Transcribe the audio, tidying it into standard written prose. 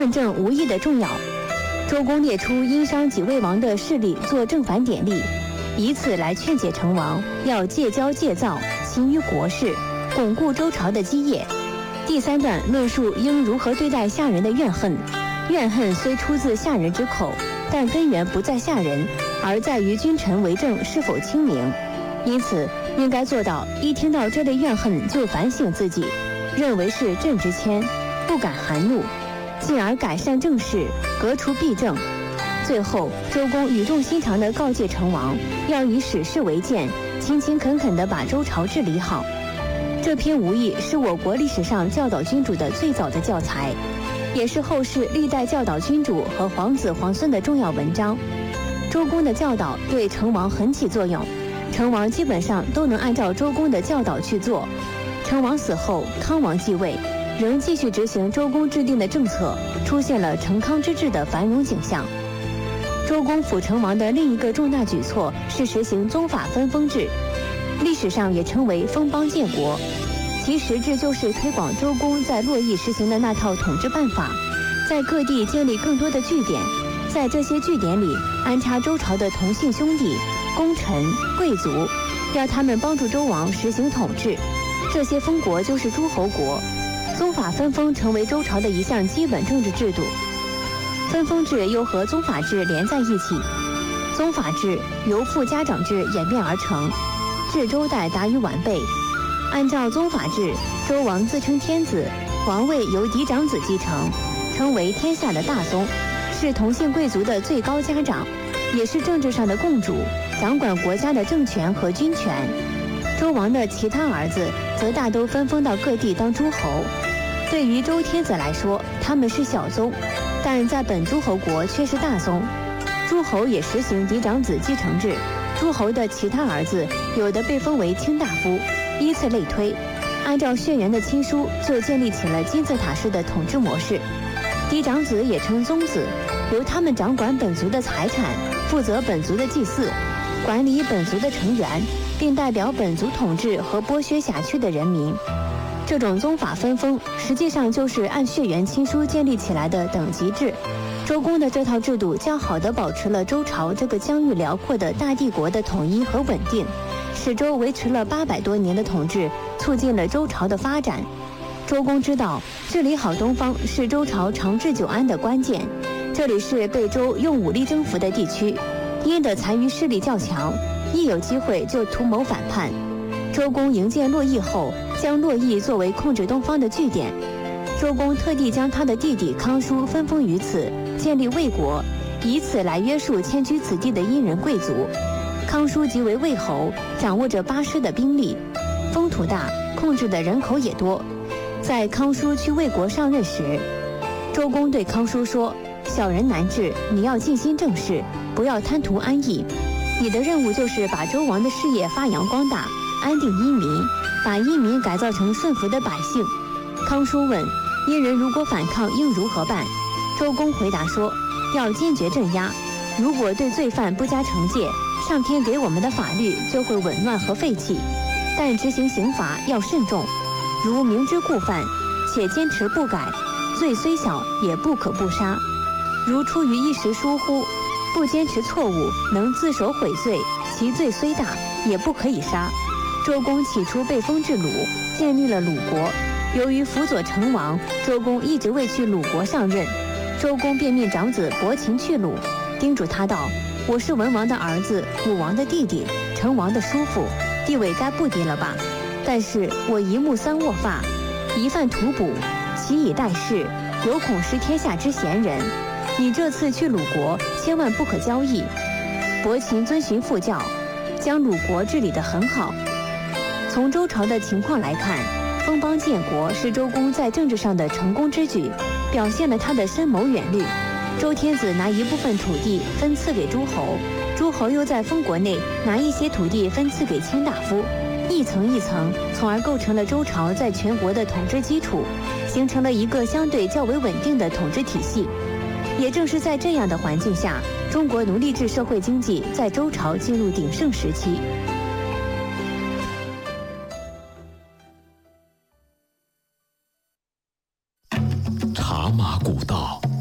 论证无疑的重要。周公列出殷商几魏王的势力做正反典例，以此来劝解成王要戒骄戒躁，勤于国事，巩固周朝的基业。第3段论述应如何对待下人的怨恨。怨恨虽出自下人之口，但根源不在下人，而在于君臣为政是否清明。因此应该做到一听到这类怨恨就反省自己，认为是朕之愆，不敢含怒，进而改善政事，革除弊政。最后周公语重心长地告诫成王，要以史事为鉴，勤勤恳恳地把周朝治理好。这篇无疑是我国历史上教导君主的最早的教材，也是后世历代教导君主和皇子皇孙的重要文章。周公的教导对成王很起作用，成王基本上都能按照周公的教导去做。成王死后，康王继位，仍继续执行周公制定的政策，出现了成康之治的繁荣景象。周公辅成王的另一个重大举措是实行宗法分封制，历史上也称为封邦建国，其实质就是推广周公在洛邑实行的那套统治办法，在各地建立更多的据点，在这些据点里安插周朝的同姓兄弟、功臣、贵族，要他们帮助周王实行统治。这些封国就是诸侯国，宗法分封成为周朝的一项基本政治制度。分封制又和宗法制连在一起，宗法制由父家长制演变而成，至周代达于完备。按照宗法制，周王自称天子，王位由嫡长子继承，称为天下的大宗，是同姓贵族的最高家长，也是政治上的共主，掌管国家的政权和军权。周王的其他儿子则大都分封到各地当诸侯。对于周天子来说，他们是小宗，但在本诸侯国却是大宗。诸侯也实行嫡长子继承制，诸侯的其他儿子有的被封为卿大夫，依次类推，按照血缘的亲疏，就建立起了金字塔式的统治模式。嫡长子也称宗子，由他们掌管本族的财产，负责本族的祭祀，管理本族的成员，并代表本族统治和剥削辖区的人民。这种宗法分封实际上就是按血缘亲疏建立起来的等级制。周公的这套制度较好地保持了周朝这个疆域辽阔的大帝国的统一和稳定，使周维持了800多年的统治，促进了周朝的发展。周公知道治理好东方是周朝长治久安的关键，这里是被周用武力征服的地区，殷的残余势力较强，一有机会就图谋反叛。周公营建洛邑后，将洛邑作为控制东方的据点。周公特地将他的弟弟康叔分封于此，建立魏国，以此来约束迁居此地的殷人贵族。康叔即为魏侯，掌握着8师的兵力，封土大，控制的人口也多。在康叔去魏国上任时，周公对康叔说：“小人难治，你要尽心政事，不要贪图安逸。你的任务就是把周王的事业发扬光大，安定殷民，把殷民改造成顺服的百姓。”康叔问：“殷人如果反抗，应如何办？”周公回答说：“要坚决镇压，如果对罪犯不加惩戒，上天给我们的法律就会紊乱和废弃。但执行刑罚要慎重，如明知故犯，且坚持不改，罪虽小也不可不杀。如出于一时疏忽，不坚持错误，能自首悔罪，其罪虽大，也不可以杀。”周公起初被封至鲁，建立了鲁国。由于辅佐成王，周公一直未去鲁国上任。周公便命长子伯禽去鲁，叮嘱他道：“我是文王的儿子，武王的弟弟，成王的叔父，地位该不低了吧？但是我一目3握发，一犯屠捕，其以待事，有恐失天下之贤人。你这次去鲁国，千万不可交易。”伯禽遵循父教，将鲁国治理得很好。从周朝的情况来看，封邦建国是周公在政治上的成功之举，表现了他的深谋远虑。周天子拿一部分土地分赐给诸侯，诸侯又在封国内拿一些土地分赐给卿大夫，一层一层，从而构成了周朝在全国的统治基础，形成了一个相对较为稳定的统治体系。也正是在这样的环境下，中国奴隶制社会经济在周朝进入鼎盛时期。